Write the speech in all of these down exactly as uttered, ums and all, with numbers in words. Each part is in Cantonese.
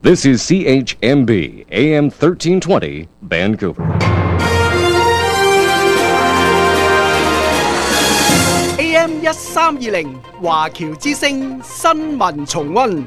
This is C H M B, A M thirteen twenty, Vancouver. A M 一三二零華僑之聲新聞重溫。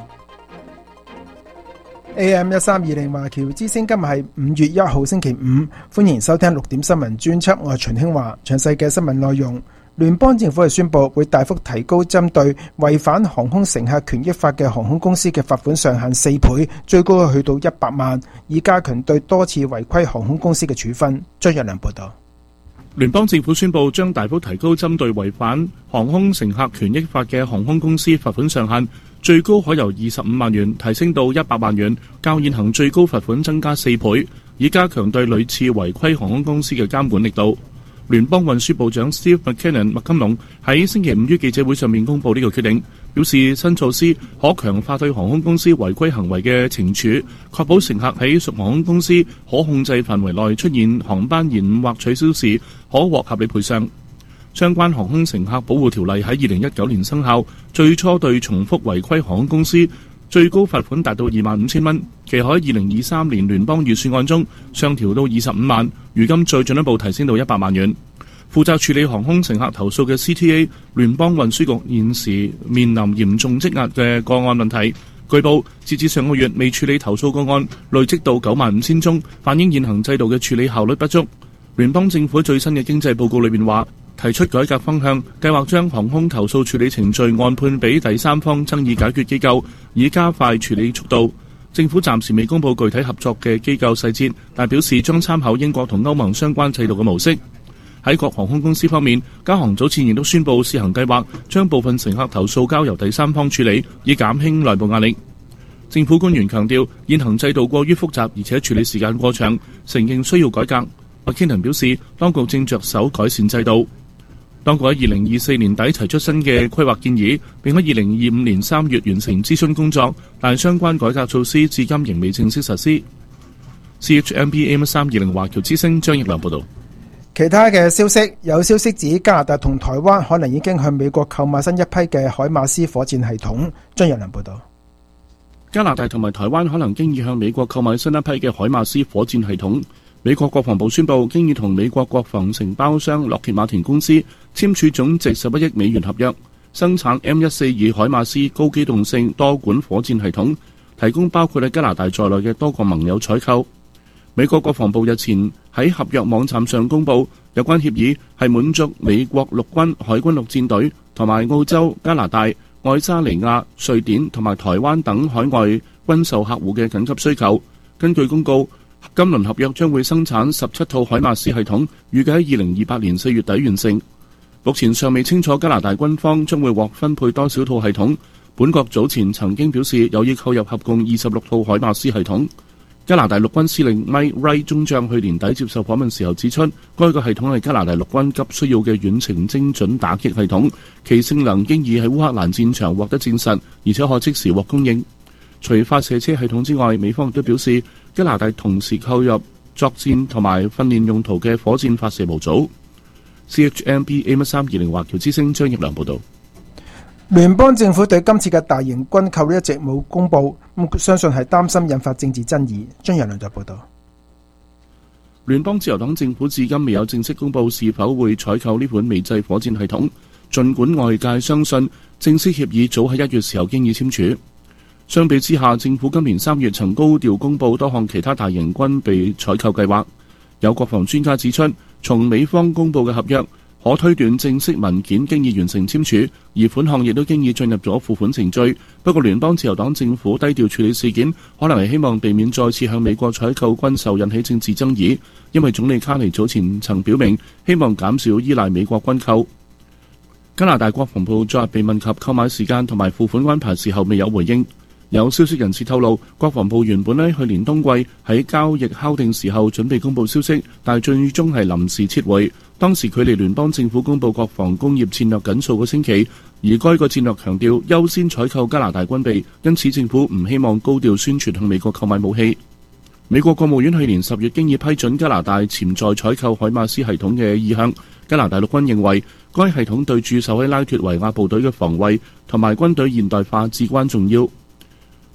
A M 一三二零華僑之聲，今日係五月一號星期五，歡迎收聽六點新聞專輯，我係秦興華。詳細嘅新聞內容，聯邦政府係宣布會大幅提高針對違反航空乘客權益法嘅航空公司嘅罰款上限四倍，最高去到一百萬，以加強對多次違規航空公司嘅處分。張若良報道。 聯邦政府宣布將大幅提高針對違反航空乘客權益法嘅航空公司罰款上限，最高可由二十五萬元提升到一百萬元，較現行最高罰款增加四倍，以加強對屢次違規航空公司嘅監管力度。聯邦運輸部長 Steve McKinnon 麥金龍喺星期五於記者會上面公布呢個決定，表示新措施可強化對航空公司違規行為嘅懲處，確保乘客喺屬航空公司可控制範圍內出現航班延誤或取消時，可獲合理賠償。相關航空乘客保護條例喺二零一九年生效，最初對重複違規航空公司最高罰款達到二萬五千蚊，其後喺二零二三年聯邦預算案中上調到二十五萬，如今再進一步提升到一百萬元。負責處理航空乘客投訴嘅 C T A 聯邦運輸局現時面臨嚴重積壓嘅個案問題，據報截至上個月未處理投訴個案累積到九萬五千宗，反映現行制度嘅處理效率不足。聯邦政府最新嘅經濟報告裏面話，提出改革方向，計劃將航空投訴處理程序按判俾第三方爭議解決機構，以加快處理速度。政府暫時未公布具體合作嘅機構細節，但表示將參考英國同歐盟相關制度嘅模式。喺各航空公司方面，加航早前亦都宣布試行計劃，將部分乘客投訴交由第三方處理，以減輕內部壓力。政府官員強調，現行制度過於複雜，而且處理時間過長，承認需要改革。麥堅倫表示，當局正着手改善制度。當局喺二零二四年底提出新嘅規劃建議，並喺二零二五年三月完成諮詢工作，但相關改革措施至今仍未正式實施。C H M B A M 三二零華僑之聲張奕良報道。 其他嘅消息，有消息指加拿大同台灣可能已經向美國購買新一批嘅海馬斯火箭系統。張奕良報道。 加拿大同埋台灣可能經已向美國購買新一批嘅海馬斯火箭系統。美國國防部宣布，經已同美國國防承包商洛歇馬田公司簽署總值十一億美元合約，生產 M 一四二海馬斯高機動性多管火箭系統，提供包括喺加拿大在內嘅多個盟友採購。美國國防部日前喺合約網站上公布，有關協議係滿足美國陸軍、海軍陸戰隊同埋澳洲、加拿大、愛沙尼亞、瑞典同埋台灣等海外軍售客戶嘅緊急需求。根據公告，今輪合約將會生產十七套海馬斯系統，預計喺二零二八年四月底完成。目前尚未清楚加拿大軍方將會獲分配多少套系統。本國早前曾經表示有意購入合共二十六套海馬斯系統。加拿大陸軍司令 Mike Wright 中將去年底接受訪問時候指出，該個系統係加拿大陸軍急需要嘅遠程精準打擊系統，其性能經已喺烏克蘭戰場獲得證實，而且可即時獲供應。除發射車系統之外，美方亦都表示加拿大同時購入作戰同埋訓練用途嘅火箭發射模組。C H M B A M 三二零華僑之聲張奕良報道。 聯邦政府對今次嘅大型軍購一直冇公布，咁相信係擔心引發政治爭議。張奕良就報道。 聯邦自由黨政府至今未有正式公布是否會採購呢款美製火箭系統，儘管外界相信正式協議早喺一月時候經已簽署。相比之下，政府今年三月曾高調公布多項其他大型軍備採購計劃。有國防專家指出，從美方公布嘅合約可推斷正式文件經已完成簽署，而款項亦都經已進入咗付款程序。不過聯邦自由黨政府低調處理事件，可能係希望避免再次向美國採購軍售引起政治爭議，因為總理卡尼早前曾表明希望減少依賴美國軍購。加拿大國防部昨日被問及購買時間同埋付款安排時候未有回應。有消息人士透露，國防部原本喺去年冬季喺交易敲定時候準備公布消息，但最終係臨時撤回。當時距離聯邦政府公布國防工業戰略緊數個星期，而該個戰略強調優先採購加拿大軍備，因此政府唔希望高調宣傳向美國購買武器。美國國務院去年十月經已批准加拿大潛在採購海馬斯系統嘅意向。加拿大陸軍認為該系統對駐守喺拉脫維亞部隊嘅防衛同埋軍隊現代化至關重要。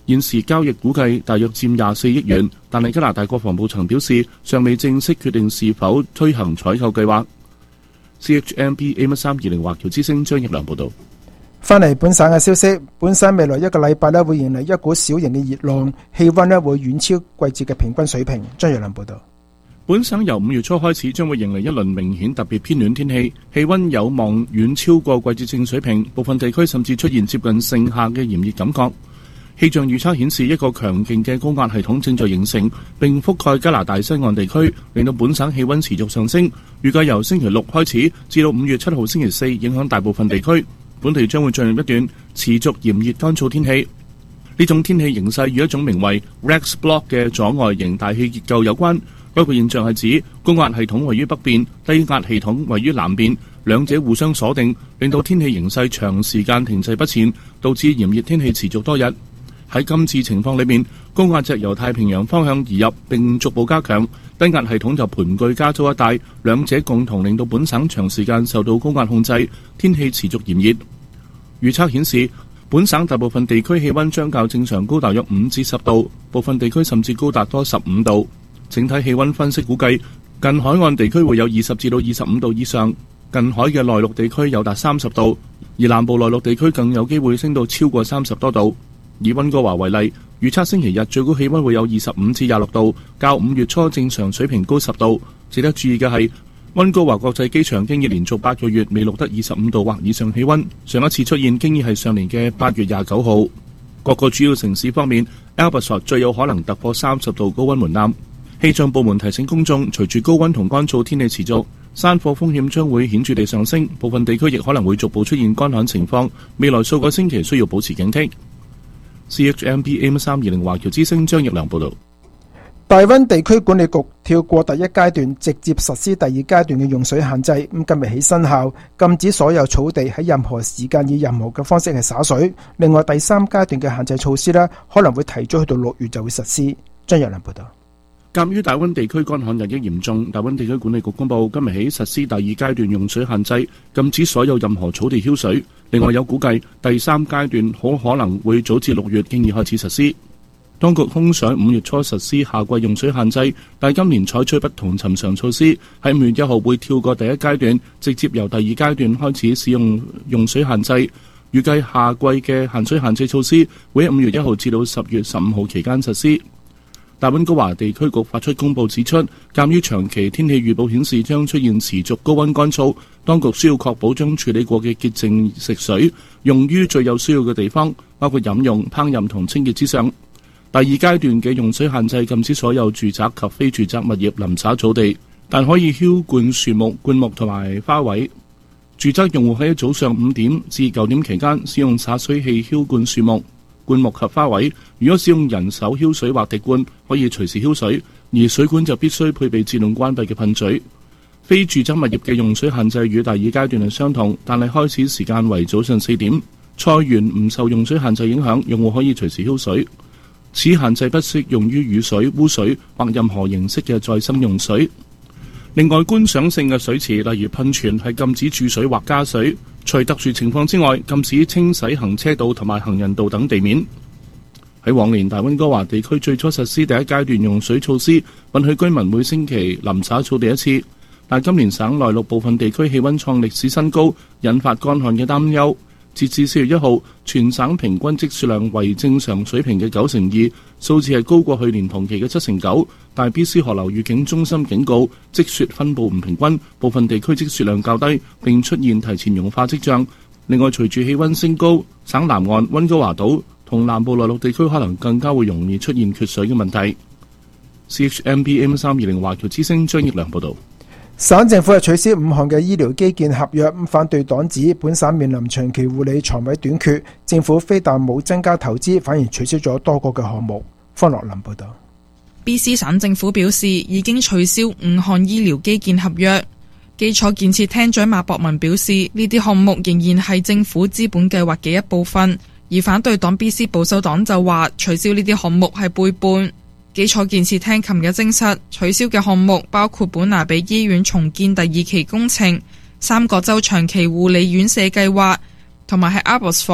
現時交易估計大約佔廿四億元，但係加拿大國防部曾表示尚未正式決定是否推行採購計劃。C H M B A 一三二零華僑之聲張奕良報道。 翻嚟本省嘅消息，本省未來一個禮拜咧會迎嚟一股小型嘅熱浪，氣溫咧會遠超季節嘅平均水平。張奕良報道。 本省由五月初開始將會迎嚟一輪明顯特別偏暖天氣，氣溫有望遠超過季節性水平，部分地區甚至出現接近盛夏嘅炎熱感覺。氣象預測顯示一個強勁嘅高壓系統正在形成，並覆蓋加拿大西岸地區，令到本省氣溫持續上升。預計由星期六開始至到五月七號星期四，影響大部分地區，本地將會進入一段持續炎熱乾燥天氣。呢種天氣形勢與一種名為 Rex Block 嘅阻礙型大氣結構有關。該個現象係指高壓系統位於北邊，低壓系統位於南邊，兩者互相鎖定，令到天氣形勢長時間停滯不前，導致炎熱天氣持續多日。喺今次情況裏面，高壓脊由太平洋方向移入並逐步加強，低壓系統就盤踞加州一帶，兩者共同令到本省長時間受到高壓控制，天氣持續炎熱。預測顯示，本省大部分地區氣溫將較正常高大約五至十度，部分地區甚至高達多十五度。整體氣溫分析估計，近海岸地區會有二十至到二十五度以上，近海嘅內陸地區有達三十度，而南部內陸地區更有機會升到超過三十多度。以溫哥華為例，預測星期日最高氣溫會有二十五至廿六度，較五月初正常水平高十度。值得注意嘅係，溫哥華國際機場經已連續八個月未錄得二十五度或以上氣溫，上一次出現經已係上年嘅八月廿九號。各個主要城市方面， Alberta 最有可能突破三十度高溫門檻。氣象部門提醒公眾，隨住高溫同乾燥天氣持續，山火風險將會顯著地上升，部分地區亦可能會逐步出現乾旱情況。未來數個星期需要保持警惕。C H M B A 一三二零華僑之聲張奕良報道。 大溫地區管理局跳過第一階段，直接實施第二階段嘅用水限制。咁今日起生效，禁止所有草地喺任何時間以任何嘅方式係灑水。另外第三階段嘅限制措施呢，可能會提早去到六月就會實施。張奕良報道。 鑒於大溫地區乾旱日益嚴重，大溫地區管理局公布今日起實施第二階段用水限制，禁止所有任何草地澆水。另外有估計第三階段好可能會早至六月經已開始實施。當局空想五月初實施夏季用水限制，但今年採取不同尋常措施，喺五月一號會跳過第一階段，直接由第二階段開始使用用水限制。預計夏季嘅限水限制措施會喺五月一號至到十月十五號期間實施。大溫哥華地區局發出公佈指出，鑑於長期天氣預報顯示將出現持續高溫乾燥，當局需要確保將處理過嘅潔淨食水用於最有需要嘅地方，包括飲用、烹飪同清潔之上。第二階段嘅用水限制禁止所有住宅及非住宅物業淋灑草地，但可以澆灌樹木、灌木同埋花卉。住宅用戶喺早上五點至九點期間使用灑水器澆灌樹木、灌木及花卉。如果使用人手澆水或滴灌，可以隨時澆水，而水管就必須配備自動關閉嘅噴嘴。非住宅物業嘅用水限制與第二階段係相同，但係開始時間為早上四點。菜園唔受用水限制影響，用戶可以隨時澆水。此限制不適用於雨水、污水或任何形式嘅再生用水。另外，觀賞性嘅水池，例如噴泉，係禁止注水或加水。除特殊情況之外，禁止清洗行車道同埋行人道等地面。喺往年大溫哥華地區最初實施第一階段用水措施，允許居民每星期淋灑草地一次，但今年省內陸部分地區氣溫創歷史新高，引發乾旱嘅擔憂。截至四月一號，全省平均積雪量為正常水平嘅九成二，數字係高過去年同期嘅七成九。但 B C 河流預警中心警告，積雪分布唔平均，部分地區積雪量較低，並出現提前融化跡象。另外，隨住氣溫升高，省南岸溫哥華島同南部內陸地區可能更加會容易出現缺水嘅問題。C H M B M 三二零華僑之聲張奕良報道。 省政府係取消五項嘅醫療基建合約，反對黨指本省面臨長期護理床位短缺，政府非但冇增加投資，反而取消咗多個嘅項目。方樂林報道。 B C 省政府表示已經取消五項醫療基建合約。基礎建設廳長馬博文表示，呢啲項目仍然係政府資本計劃嘅一部分，而反對黨 B C 保守黨就話取消呢啲項目係背叛。基礎建設廳琴日證實，取消嘅項目包括本拿比醫院重建第二期工程、三角洲長期護理院舍計劃，同埋喺 Abbotsford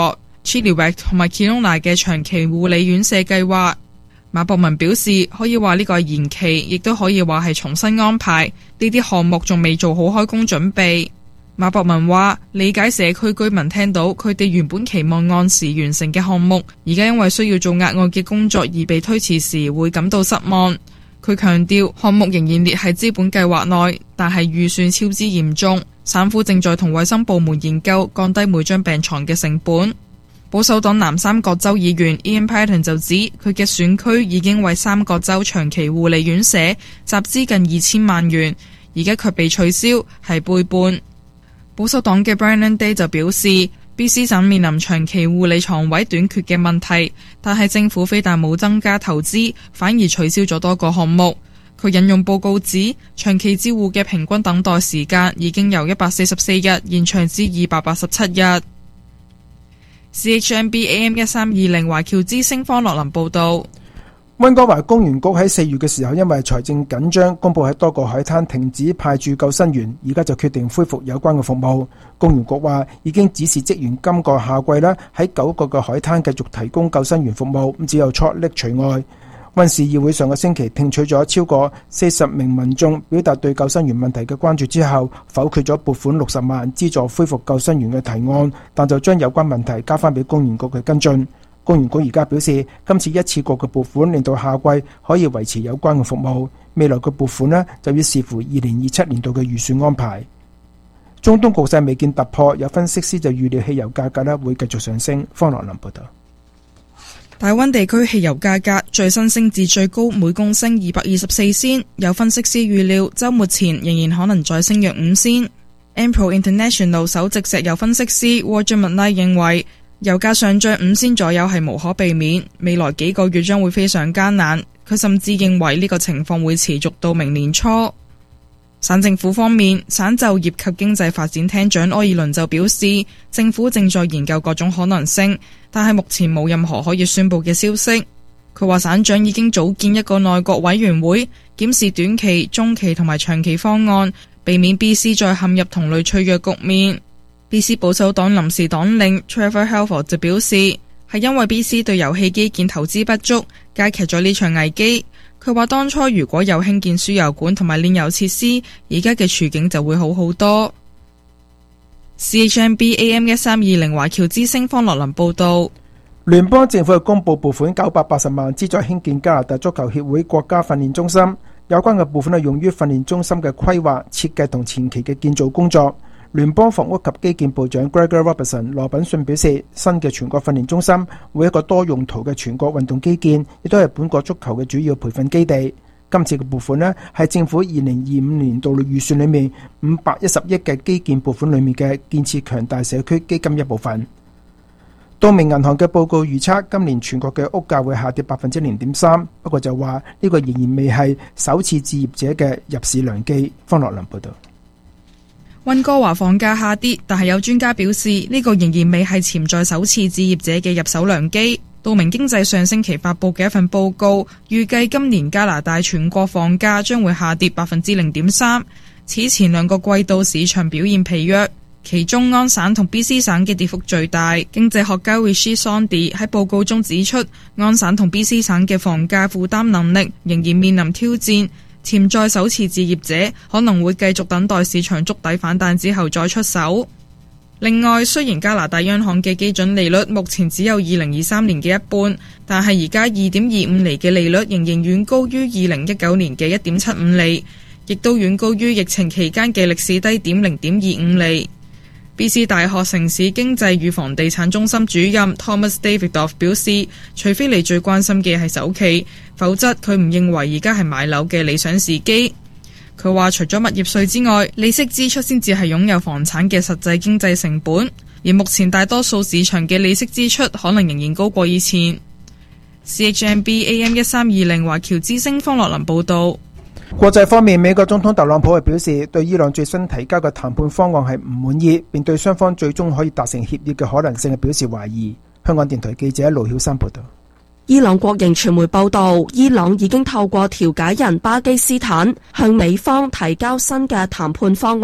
Chilliwack 同埋 Kelowna 嘅長期護理院舍計劃。馬博文表示，可以話呢個係延期，亦都可以話係重新安排。呢啲項目仲未做好開工準備。馬博文話，理解社區居民聽到佢哋原本期望按時完成嘅項目，而家因為需要做額外嘅工作而被推遲時會感到失望。佢強調，項目仍然列喺資本計劃內，但係預算超支嚴重。省府正在同衛生部門研究降低每張病床嘅成本。保守黨南三角州議員 Ian Paton 就指，佢嘅選區已經為三角州長期護理院舍集資近二千萬元，而家卻被取消，係背叛。保守黨嘅 Brennan Day 就表示 ，B C 省面臨長期護理床位短缺嘅問題，但係政府非但冇增加投資，反而取消咗多個項目。佢引用報告指，長期照護嘅平均等待時間已經由一百四十四日延長至二百八十七日。C H M B A M 一三二零華僑之聲方樂林報道。 溫哥華公園局喺四月嘅時候，因為財政緊張，公布喺多個海灘停止派駐救生員，而家就決定恢復有關嘅服務。公園局話已經指示職員今個夏季啦，喺九個嘅海灘繼續提供救生員服務，咁只有 Chort Lake 除外。溫市議會上個星期聽取咗超過四十名民眾表達對救生員問題嘅關注之後，否決咗撥款六十萬資助恢復救生員嘅提案，但就將有關問題交翻俾公園局嘅跟進。公園局而家表示，今次一次過嘅撥款令到夏季可以維持有關嘅服務，未來嘅撥款呢就要視乎二零二七年度嘅預算安排。中東局勢未見突破，有分析師就預料汽油價格呢會繼續上升。方樂林報道。 大溫地區汽油價格最新升至最高每公升二百二十四仙，有分析師預料週末前仍然可能再升約五仙。Ampro International 首席石油分析師 Roger McKnight 認為，油價上漲五仙左右係無可避免，未來幾個月將會非常艱難。佢甚至認為呢個情況會持續到明年初。省政府方面，省就業及經濟發展廳長柯爾倫就表示，政府正在研究各種可能性，但係目前冇任何可以宣佈嘅消息。佢話省長已經組建一個內閣委員會，檢視短期、中期同埋長期方案，避免 B C 再陷入同類脆弱局面。B C 保守黨臨時黨領 Trevor Halford 就表示，係因為 B C 對油氣基建投資不足，加劇咗呢場危機。佢話當初如果有興建輸油管同埋煉油設施，而家嘅處境就會好好多。C H M B A M 一三二零華僑之聲方樂林報道。 聯邦政府係公布撥款九百八十萬，資助興建加拿大足球協會國家訓練中心。有關嘅撥款係用於訓練中心嘅規劃、設計同前期嘅建造工作。聯邦房屋及基建部長 Gregor Robertson 羅品遜表示，新嘅全國訓練中心會一個多用途嘅全國運動基建，亦都係本國足球嘅主要培訓基地。今次嘅撥款呢，係政府二零二五年度預算裏面五百一十億嘅基建撥款裏面嘅建設強大社區基金一部分。道明銀行嘅報告預測，今年全國嘅屋價會下跌百分之零點三，不過就話呢個仍然未係首次置業者嘅入市良機。方樂林報道。 溫哥華房價下跌，但係有專家表示呢個仍然未係潛在首次置業者嘅入手良機。道明經濟上星期發佈嘅一份報告預計，今年加拿大全國房價將會下跌百分之零點三。此前兩個季度市場表現疲弱，其中安省同 B C 省嘅跌幅最大。經濟學家 Rishi Sondy 喺報告中指出，安省同 B C 省嘅房價負擔能力仍然面臨挑戰。潛在首次置業者可能會繼續等待市場築底反彈之後再出手。另外，雖然加拿大央行嘅基準利率目前只有二零二三年嘅一半，但係而家二點二五厘嘅利率仍然遠高於二零一九年嘅一點七五厘，亦都遠高於疫情期間嘅歷史低點零點二五厘。B C 大學城市經濟與房地產中心主任 Thomas Davidoff 表示，除非你最關心嘅係首期，否則佢唔認為而家係買樓嘅理想時機。佢話除咗物業稅之外，利息支出先至係擁有房產嘅實際經濟成本，而目前大多數市場嘅利息支出可能仍然高過以前。C H M B A M 一三二零華僑之聲方樂林報道。 國際方面，美國總統特朗普係表示對伊朗最新提交嘅談判方案係唔滿意，並對雙方最終可以達成協議嘅可能性係表示懷疑。香港電台記者盧曉珊報道。 伊朗國營傳媒報道，伊朗已經透過調解人巴基斯坦向美方提交新嘅談判方案，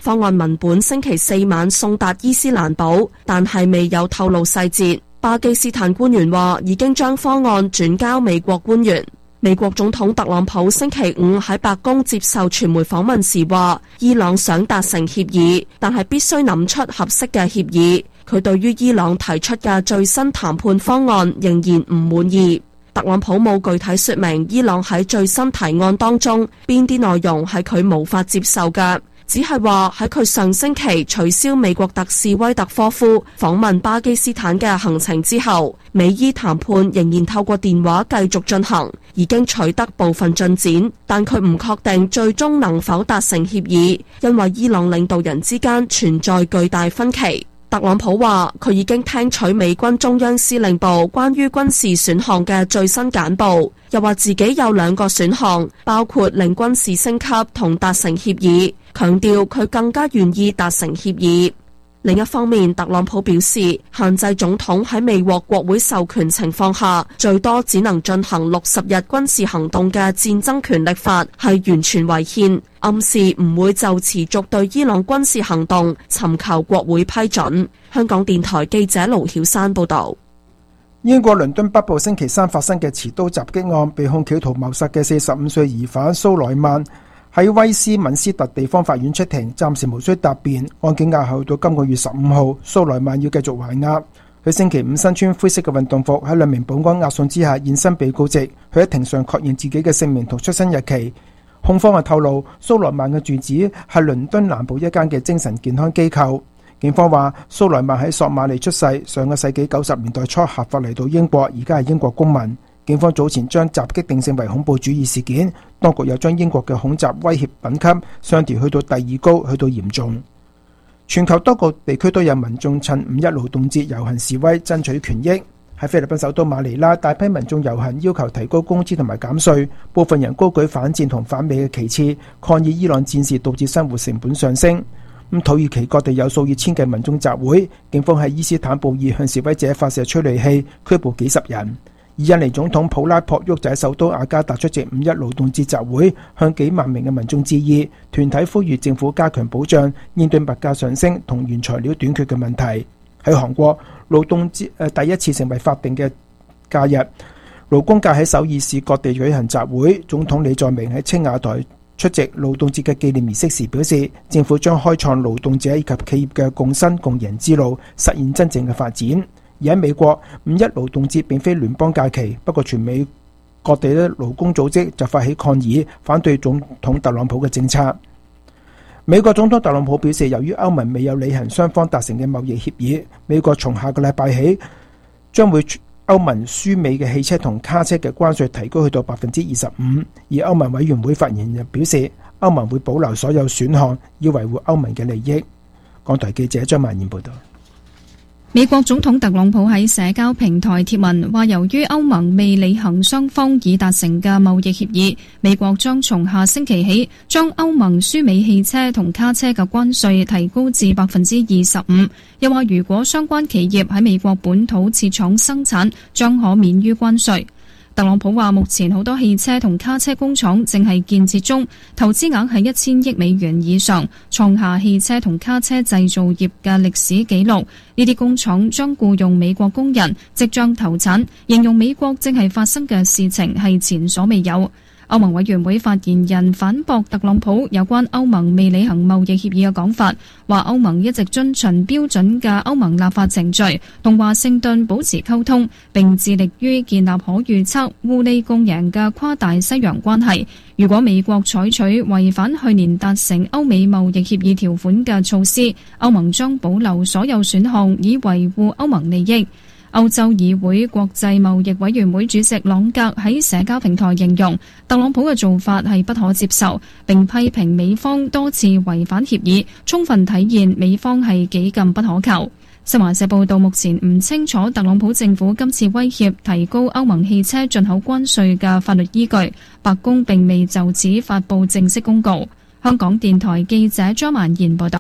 方案文本星期四晚送達伊斯蘭堡，但係未有透露細節。巴基斯坦官員話已經將方案轉交美國官員。美國總統特朗普星期五喺白宮接受傳媒訪問時話，伊朗想達成協議，但係必須諗出合適嘅協議。佢對於伊朗提出嘅最新談判方案仍然唔滿意。特朗普冇具體說明伊朗喺最新提案當中邊啲內容係佢無法接受嘅，只係話喺佢上星期取消美國特使威特科夫訪問巴基斯坦嘅行程之後，美伊談判仍然透過電話繼續進行，已經取得部分進展，但佢唔確定最終能否達成協議，因為伊朗領導人之間存在巨大分歧。特朗普話佢已經聽取美軍中央司令部關於軍事選項嘅最新簡報，又話自己有兩個選項，包括令軍事升級同達成協議，強調佢更加願意達成協議。另一方面，特朗普表示，限制總統喺未獲國會授權情況下，最多只能進行六十日軍事行動嘅戰爭權力法係完全違憲，暗示唔會就持續對伊朗軍事行動尋求國會批准。香港電台記者盧曉珊報道。 英國倫敦北部星期三發生嘅持刀襲擊案，被控企圖謀殺嘅四十五歲疑犯蘇萊曼喺威斯敏斯特地方法院出庭，暫時無需答辯。案件押後到今個月十五號，蘇萊曼要繼續還押。佢星期五身穿灰色嘅運動服，喺兩名保安押送之下現身被告席。佢喺庭上確認自己嘅姓名同出生日期。控方又透露，蘇萊曼嘅住址係倫敦南部一間嘅精神健康機構。警方話，蘇萊曼喺索馬利出世，上個世紀九十年代初合法嚟到英國，而家係英國公民。警方早前將襲擊定性為恐怖主義事件，當局又將英國嘅恐襲威脅品級上調去到第二高，去到嚴重。全球多個地區都有民眾趁五一勞動節遊行示威，爭取權益。喺菲律賓首都馬尼拉，大批民眾遊行要求提高工資同埋減稅，部分人高舉反戰同反美嘅旗幟，抗議伊朗戰事導致生活成本上升。咁土耳其各地有數以千計民眾集會，警方喺伊斯坦布爾向示威者發射催淚氣，拘捕幾十人。而印尼總統普拉珀沃就喺首都雅加達出席五一勞動節集會，向幾萬名嘅民眾致意。團體呼籲政府加強保障，應對物價上升同原材料短缺嘅問題。喺韓國，勞動節誒第一次成為法定嘅假日，勞工界喺首爾市各地舉行集會。總統李在明喺青瓦台出席勞動節嘅紀念儀式時表示，政府將開創勞動者以及企業嘅共生共贏之路，實現真正嘅發展。而喺美國，五一勞動節並非聯邦假期，不過全美各地嘅勞工組織就發起抗議，反對總統特朗普嘅政策。美國總統特朗普表示，由於歐盟未有履行雙方達成嘅貿易協議，美國從下個禮拜起將會歐盟輸美嘅汽車同卡車嘅關稅提高去到百分之二十五。而歐盟委員會發言人表示，歐盟會保留所有選項，以維護歐盟嘅利益。港台記者張曼燕報道。 美國總統特朗普喺社交平台貼文話，由於歐盟未履行雙方已達成嘅貿易協議，美國將從下星期起將歐盟輸美汽車同卡車嘅關稅提高至百分之二十五。又話如果相關企業喺美國本土設廠生產，將可免於關稅。特朗普話，目前好多汽車同卡車工廠正係建設中，投資額係一千億美元以上，創下汽車同卡車製造業嘅歷史紀錄。呢啲工廠將僱用美國工人，即將投產，形容美國正係發生嘅事情係前所未有。歐盟委員會發言人反駁特朗普有關歐盟未履行貿易協議嘅講法，話歐盟一直遵循標準嘅歐盟立法程序，同華盛頓保持溝通，並致力於建立可預測、互利共贏嘅跨大西洋關係。如果美國採取違反去年達成歐美貿易協議條款嘅措施，歐盟將保留所有選項，以維護歐盟利益。歐洲議會國際貿易委員會主席朗格喺社交平台形容特朗普嘅做法係不可接受，並批評美方多次違反協議，充分體現美方係幾咁不可靠。新華社報道，目前唔清楚特朗普政府今次威脅提高歐盟汽車進口關稅嘅法律依據，白宮並未就此發布正式公告。香港電台記者張曼燕報道。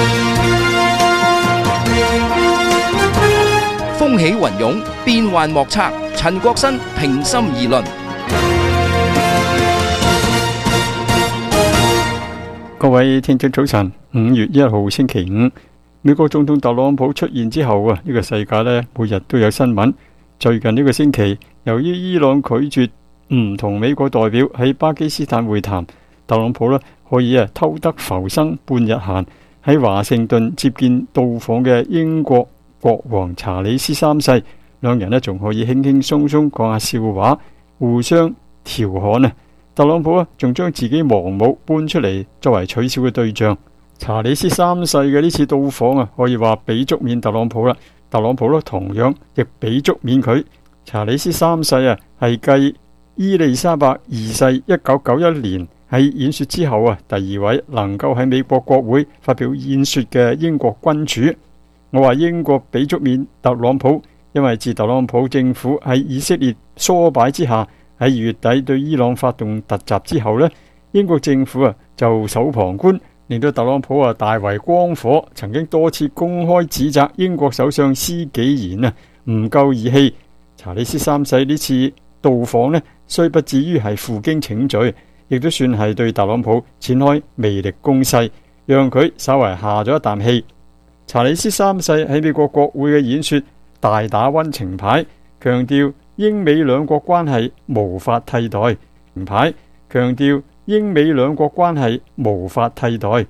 風起雲湧，變幻莫測。陳國新平心而論。 各位聽眾早晨，五月一號星期五，美國總統特朗普出現之後啊，呢個世界呢每日都有新聞。最近呢個星期，由於伊朗拒絕唔同美國代表喺巴基斯坦會談，特朗普呢可以啊偷得浮生半日閒，喺華盛頓接見到訪嘅英國國王查理斯三世，兩人呢仲可以輕輕鬆鬆講下笑話，互相調侃啊。特朗普啊，仲將自己亡母搬出嚟作為取笑嘅對象。查理斯三世嘅呢次到訪啊，可以話俾足面特朗普啦。特朗普呢同樣亦俾足面佢。查理斯三世啊，係繼伊麗莎白二世一九九一年喺演說之後啊，第二位能夠喺美國國會發表演說嘅英國君主。我話英國俾足面特朗普，因為自特朗普政府喺以色列唆擺之下，喺二月底對伊朗發動突襲之後呢，英國政府啊就守旁觀，令到特朗普啊大為光火，曾經多次公開指責英國首相施紀賢啊唔夠義氣。查理斯三世呢次到訪呢，雖不至於係負荊請罪，亦都算係對特朗普展開魅力攻勢，讓佢稍為下咗一啖氣。查理斯三世喺美國國會嘅演說大打溫情牌，強調英美兩國關係無法替代，牌強調英美兩國關係無法替代，